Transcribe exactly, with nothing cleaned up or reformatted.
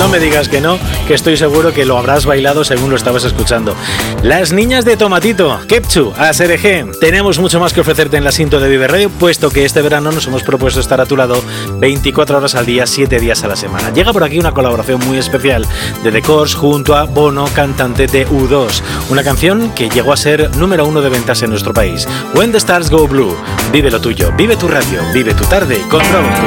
no me digas que no, que estoy seguro que lo habrás bailado según lo estabas escuchando. Las niñas de Tomatito, Kepchu, A S R G. Tenemos mucho más que ofrecerte en la Sinto de Vive Radio, puesto que este verano nos hemos propuesto estar a tu lado veinticuatro horas al día, siete días a la semana. Llega por aquí una colaboración muy especial de The Corrs junto a Bono, cantante de U dos. Una canción que llegó a ser número uno de ventas en nuestro país. When the Stars Go Blue. Vive lo tuyo, vive tu radio, vive tu tarde con Robin Hood.